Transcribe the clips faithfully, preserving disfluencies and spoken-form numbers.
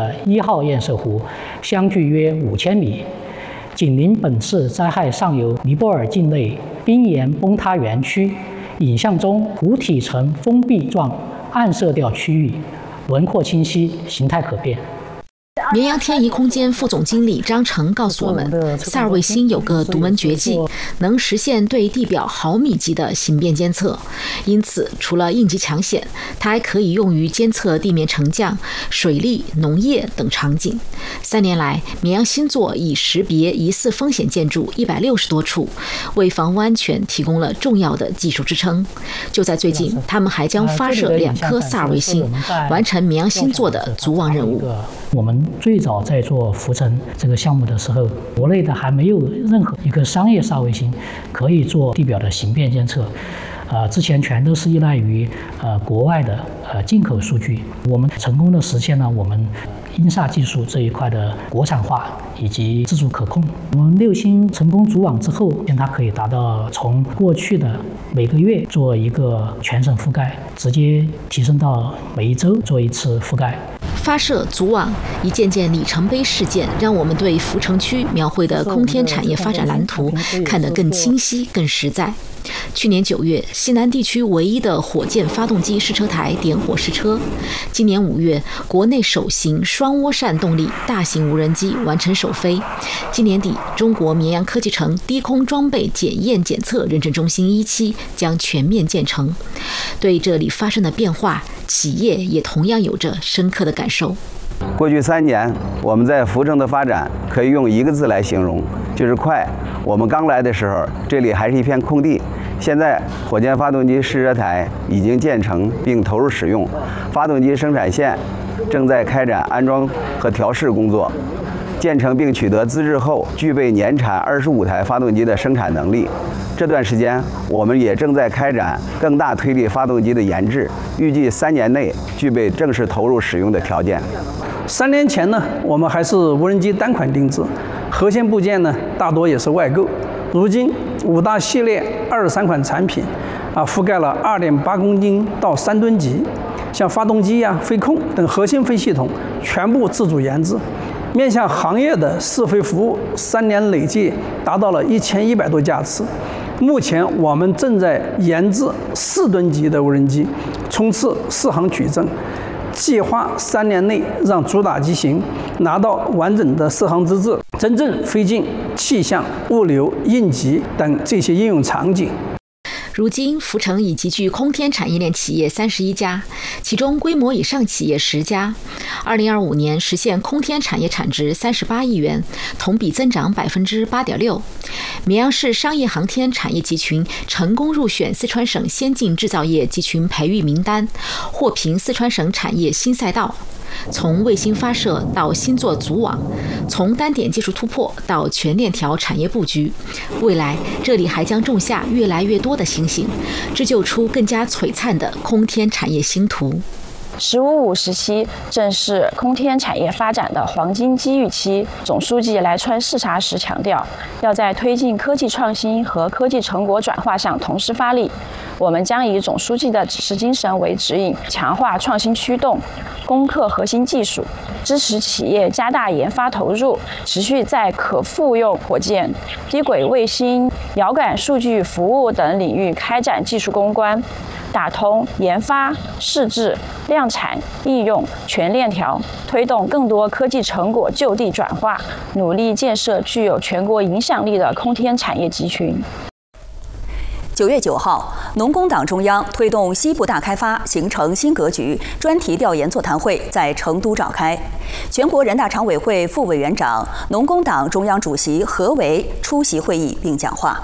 的一号堰塞湖相距约五千米，紧邻本次灾害上游尼泊尔境内冰岩崩塌园区。影像中湖体呈封闭状暗色调区域，轮廓清晰，形态可变。 绵阳天仪空间副总经理张成告诉我们，萨尔卫星有个独门绝技，能实现对地表毫米级的形变监测。因此，除了应急抢险，它还可以用于监测地面沉降、水利、农业等场景。三年来，绵阳星座已识别疑似风险建筑一百六十多处，为房屋安全提供了重要的技术支撑。就在最近，他们还将发射两颗萨尔卫星，完成绵阳星座的组网任务。 我们最早在做浮沉这个项目的时候，国内的还没有任何一个商业萨尔卫星可以做地表的形变监测，呃，之前全都是依赖于呃国外的呃进口数据。我们成功的实现了我们音萨技术这一块的国产化以及自主可控。我们六星成功组网之后，它可以达到从过去的每个月做一个全省覆盖，直接提升到每一周做一次覆盖。 发射组网，一件件里程碑事件，让我们对浮城区描绘的空天产业发展蓝图看得更清晰、更实在。去年九月，西南地区唯一的火箭发动机试车台点火试车。今年五月，国内首型双涡扇动力大型无人机完成首飞。今年底，中国绵阳科技城低空装备检验检测认证中心一期将全面建成。对这里发生的变化，企业也同样有着深刻的感受。 过去三年，我们在浮城的发展可以用一个字来形容，就是快。我们刚来的时候，这里还是一片空地。现在，火箭发动机试车台已经建成并投入使用，发动机生产线正在开展安装和调试工作。建成并取得资质后，具备年产二十五台发动机的生产能力。这段时间，我们也正在开展更大推力发动机的研制，预计三年内具备正式投入使用的条件。 三年前呢，我们还是无人机单款定制，核心部件呢大多也是外购。如今五大系列二十三款产品，啊，覆盖了二点八公斤到三吨级，像发动机呀、啊、飞控等核心飞系统全部自主研制。面向行业的试飞服务，三年累计达到了一千一百多架次。目前我们正在研制四吨级的无人机，冲刺四航矩阵。计划三年内让主打机型拿到完整的适航资质，真正飞进气象、物流、应急等这些应用场景。 如今，浮城已集聚空天产业链企业三十一家，其中规模以上企业十家。二零二五年实现空天产业产值三十八亿元，同比增长百分之八点六。绵阳市商业航天产业集群成功入选四川省先进制造业集群培育名单，获评四川省产业新赛道。从卫星发射到星座组网，从单点技术突破到全链条产业布局，未来这里还将种下越来越多的星星，织就出更加璀璨的空天产业星图。 十五五时期正是空天产业发展的黄金机遇期。总书记来川视察时强调，要在推进科技创新和科技成果转化上同时发力。我们将以总书记的指示精神为指引，强化创新驱动，攻克核心技术，支持企业加大研发投入，持续在可复用火箭、低轨卫星、遥感数据服务等领域开展技术攻关，打通研发、试制、量产、应用全链条，推动更多科技成果就地转化，努力建设具有全国影响力的空天产业集群。 九月九号，农工党中央推动西部大开发形成新格局专题调研座谈会在成都召开。全国人大常委会副委员长、农工党中央主席何为出席会议并讲话。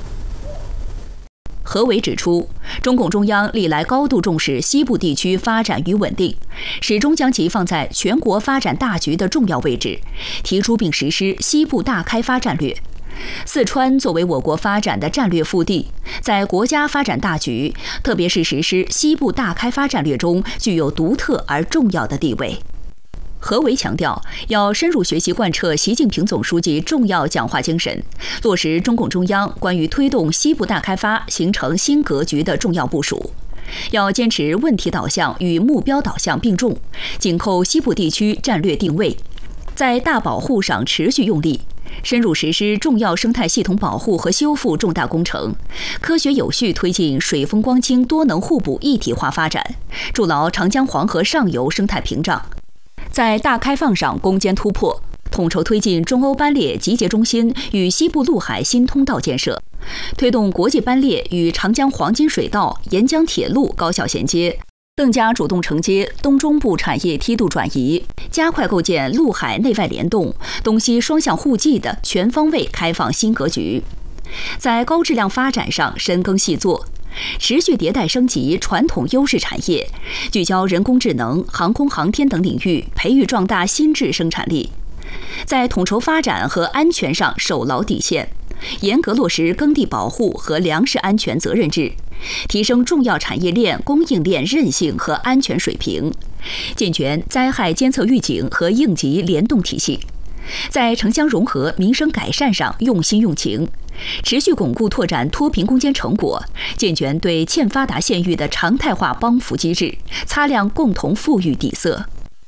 何为指出，中共中央历来高度重视西部地区发展与稳定，始终将其放在全国发展大局的重要位置，提出并实施西部大开发战略。四川作为我国发展的战略腹地，在国家发展大局，特别是实施西部大开发战略中，具有独特而重要的地位。何为强调，要深入学习贯彻习近平总书记重要讲话精神，落实中共中央关于推动西部大开发形成新格局的重要部署。 要坚持问题导向与目标导向并重，紧扣西部地区战略定位，在大保护上持续用力，深入实施重要生态系统保护和修复重大工程，科学有序推进水风光氢多能互补一体化发展，筑牢长江黄河上游生态屏障。在大开放上攻坚突破，统筹推进中欧班列集结中心与西部陆海新通道建设，推动国际班列与长江黄金水道、沿江铁路高效衔接，更加主动承接东中部产业梯度转移，加快构建陆海内外联动、东西双向互济的全方位开放新格局。在高质量发展上深耕细作，持续迭代升级传统优势产业，聚焦人工智能、航空航天等领域，培育壮大新质生产力。在统筹发展和安全上守牢底线，严格落实耕地保护和粮食安全责任制，提升重要产业链供应链韧性和安全水平，健全灾害监测预警和应急联动体系。在城乡融合、民生改善上用心用情，持续巩固拓展脱贫攻坚成果，健全对欠发达县域的常态化帮扶机制，擦亮共同富裕底色。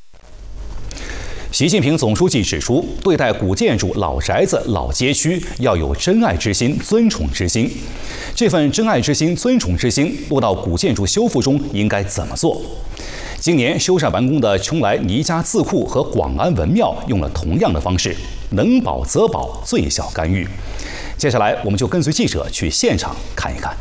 习近平总书记指出，对待古建筑、老宅子、老街区要有真爱之心、尊崇之心。这份真爱之心、尊崇之心落到古建筑修复中应该怎么做？今年修缮完工的邛崃倪家字库和广安文庙用了同样的方式，能保则保，最小干预。接下来，我们就跟随记者去现场看一看。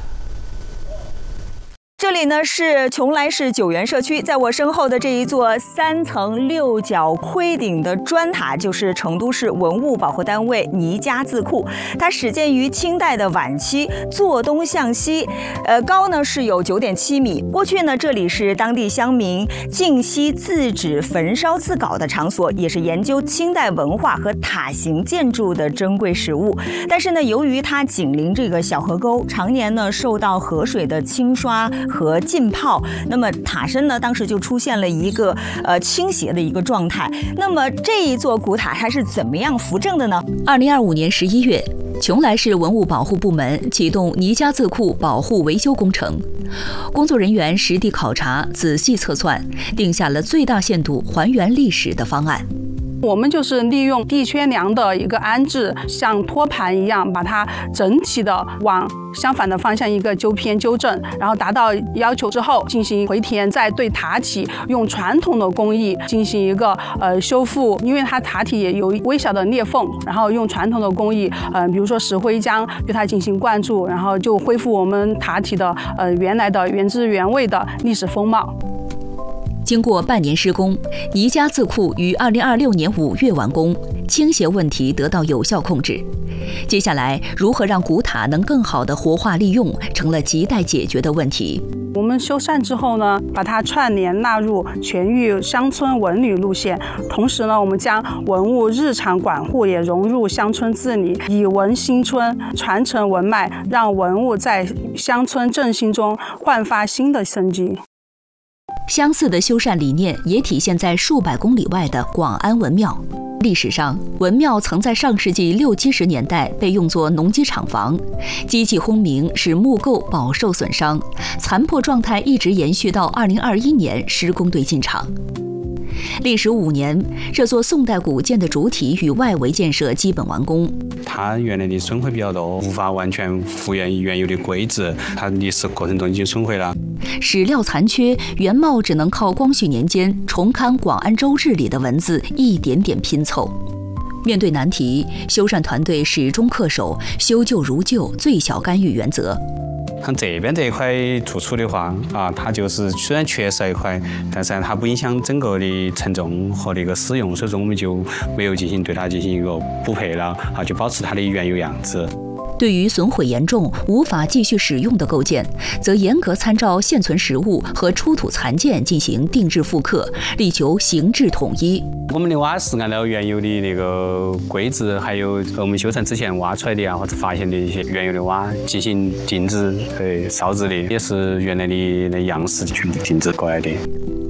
这里呢是邛崃市九原社区，在我身后的这一座三层六角盔顶的砖塔，就是成都市文物保护单位倪家字库。它始建于清代的晚期，坐东向西，呃，高呢是有九点七米。过去呢，这里是当地乡民静息自指焚烧自稿的场所，也是研究清代文化和塔形建筑的珍贵实物。但是呢，由于它紧邻这个小河沟，常年呢受到河水的侵刷和浸泡，那么塔身呢，当时就出现了一个呃倾斜的一个状态。那么这一座古塔它是怎么样扶正的呢？ 二零二五年十一月，邛崃市文物保护部门启动倪家字库保护维修工程，工作人员实地考察、仔细测算，定下了最大限度还原历史的方案。 我们就是利用地缺梁的一个安置，像托盘一样，把它整体的往相反的方向一个纠偏纠正，然后达到要求之后进行回填，再对塔体用传统的工艺进行一个呃修复，因为它塔体也有微小的裂缝，然后用传统的工艺，呃，比如说石灰浆对它进行灌注，然后就恢复我们塔体的呃原来的原汁原味的历史风貌。 经过半年施工，倪家字库于二零二六年五月完工，倾斜问题得到有效控制。接下来，如何让古塔能更好的活化利用，成了亟待解决的问题。 我们修缮之后呢，把它串联纳入全域乡村文旅路线，同时呢，我们将文物日常管护也融入乡村治理，以文兴村，传承文脉，让文物在乡村振兴中焕发新的生机。 相似的修缮理念也体现在数百公里外的广安文庙。历史上，文庙曾在上世纪六七十年代被用作农机厂房，机器轰鸣使木构饱受损伤，残破状态一直延续到二零二一年施工队进场。历时五年，这座宋代古建的主体与外围建设基本完工。 它原来的损毁比较多，无法完全复原原有的规制，它历史过程中已经损毁了。 史料残缺，原貌只能靠光绪年间重刊《广安州志》里的文字一点点拼凑。面对难题，修缮团队始终恪守修旧如旧、最小干预原则。 像这边这一块突出的话啊，它就是虽然缺少一块，但是它不影响整个的承重和那个使用，所以说我们就没有进行对它进行一个补配了啊，就保持它的原有样子。 对于损毁严重、无法继续使用的构件，则严格参照现存实物和出土残件进行定制复刻，力求形制统一。 我们的瓦是按照原有的那个规制，还有我们修缮之前挖出来的啊，或者发现的一些原有的瓦进行定制、呃烧制的，也是原来的那样式去定制过来的。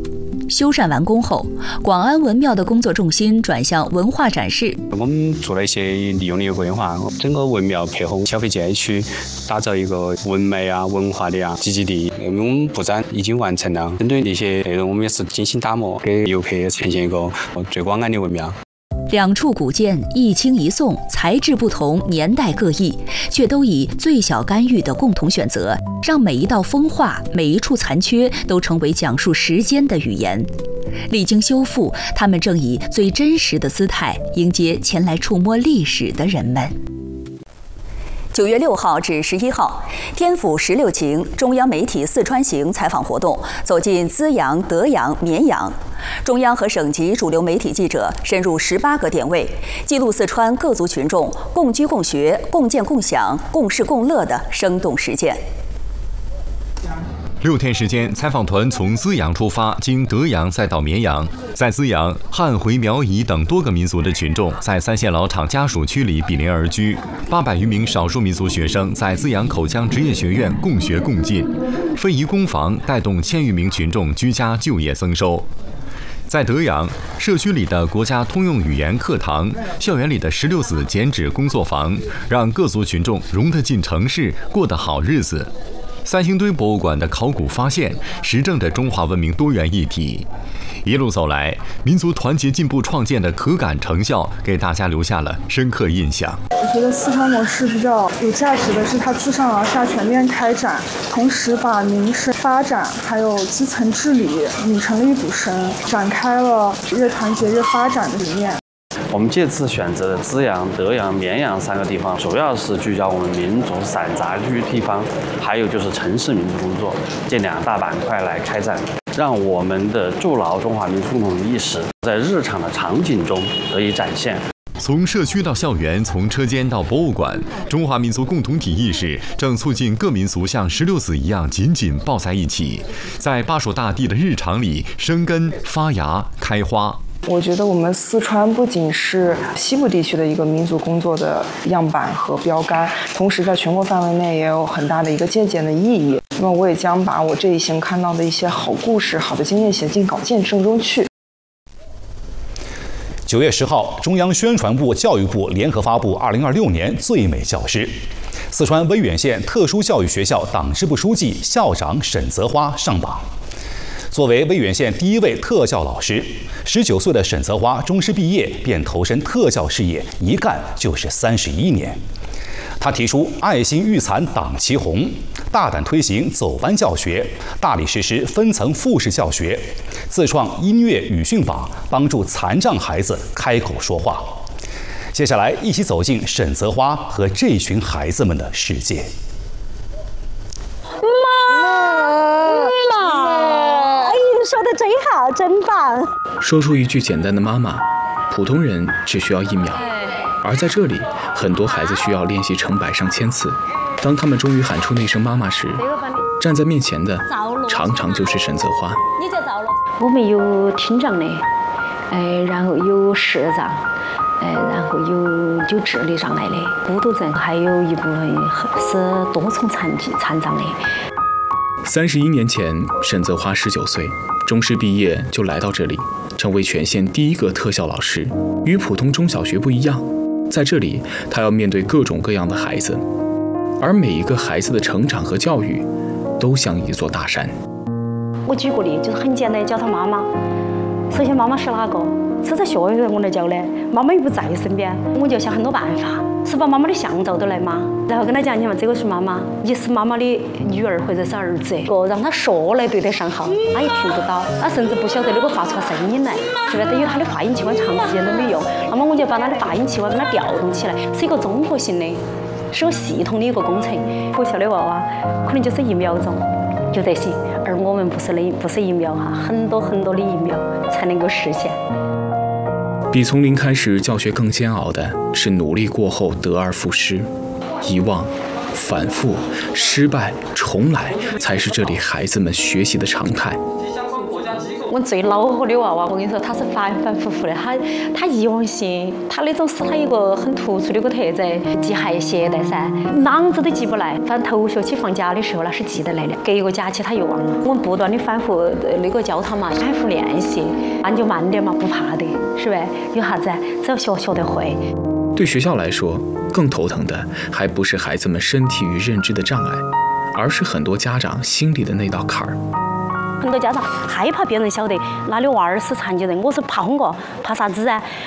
修缮完工后，广安文庙的工作重心转向文化展示。 我们做了一些利用的规划，整个文庙配合消费街区，打造一个文美啊、文化的啊聚集地。我们布展已经完成了，针对那些内容，我们也是精心打磨，给游客呈现一个最广安的文庙。 两处古建一清一宋，材质不同，年代各异，却都以最小干预的共同选择，让每一道风化、每一处残缺都成为讲述时间的语言。历经修复，他们正以最真实的姿态迎接前来触摸历史的人们。 九月六号至十一号，天府十六情中央媒体四川行采访活动走进资阳、德阳、绵阳。中央和省级主流媒体记者深入十八个点位，记录四川各族群众共居共学、共建共享、共事共乐的生动实践。 六天时间，采访团从资阳出发，经德阳再到绵阳。在资阳，汉、回、苗、彝等多个民族的群众在三线老厂家属区里比邻而居。八百余名少数民族学生在资阳口腔职业学院共学共进。非遗工坊带动千余名群众居家就业增收。在德阳，社区里的国家通用语言课堂、校园里的十六子剪纸工作坊，让各族群众融得进城市，过得好日子。三星堆博物馆的考古发现，实证着中华文明多元一体。一路走来，民族团结进步创建的可感成效，给大家留下了深刻印象。 我觉得四川模式比较有价值的是，它自上而下全面开展，同时把民生发展还有基层治理拧成了一股绳，展开了越团结越发展的理念。 我们这次选择的资阳、德阳、绵阳三个地方，主要是聚焦我们民族散杂居地方，还有就是城市民族工作这两大板块来开展，让我们的筑牢中华民族共同意识在日常的场景中得以展现。 从社区到校园，从车间到博物馆，中华民族共同体意识正促进各民族像石榴籽一样紧紧抱在一起，在巴蜀大地的日常里生根发芽开花。 我觉得我们四川不仅是西部地区的一个民族工作的样板和标杆，同时在全国范围内也有很大的一个借鉴的意义。那么我也将把我这一行看到的一些好故事、好的经验写进稿件正中去。 九月十号，中央宣传部、教育部联合发布二零二六年最美教师。四川威远县特殊教育学校党支部书记、校长沈泽花上榜。作为威远县第一位特教老师，十九岁的沈泽花中师毕业便投身特教事业，一干就是三十一年。他提出爱心育残党旗红，大胆推行走班教学，大力实施分层复式教学，自创音乐语训榜，帮助残障孩子开口说话。接下来，一起走进沈泽花和这群孩子们的世界。 说的真好，真棒！ 说出一句简单的妈妈，普通人只需要一秒，而在这里，很多孩子需要练习成百上千次。当他们终于喊出那声妈妈时，站在面前的常常就是沈泽花。 我们有听障的，哎，然后有视障，哎，然后有有智力障碍的孤独症，还有一部分是多重残疾残障的。 三十一年前，沈泽花十九岁，中师毕业就来到这里，成为全县第一个特校老师。与普通中小学不一样，在这里，他要面对各种各样的孩子，而每一个孩子的成长和教育，都像一座大山。 我举个例，就是很简单，教他妈妈。首先，妈妈是哪个？是在学校我来教的，妈妈又不在身边，我就想很多办法，是把妈妈的相照都来嘛，然后跟他讲讲嘛，这个是妈妈，你是妈妈的女儿或者是儿子，哦，让他说来对得上号，他也听不到，他甚至不晓得那个发出声音来，是吧？等于他的发音器官长时间都没用，那么我就把他的发音器官给他调动起来，是一个综合性的，是有系统的一个工程。学校的娃娃可能就是一秒钟就得行，而我们不是那不是一秒哈，很多很多的一秒才能够实现。 比从零开始教学更煎熬的是努力过后得而复失，遗忘、反复、失败、重来，才是这里孩子们学习的常态。 我最恼火的娃娃，我跟你说，他是反反复复的，他他遗忘性，他那种是他一个很突出的一个特质，记还携带噻，啷子都记不来。反正头学期放假的时候那是记得来的，隔一个假期他又忘了。我们不断的反复那个教他嘛，反复练习，慢就慢点嘛，不怕的，是呗？有啥子？只要学学得会。 对学校来说，更头疼的还不是孩子们身体与认知的障碍，而是很多家长心里的那道坎儿。 很多家长害怕别人晓得哪里娃儿是残疾人，我是怕哄个，怕啥子啊？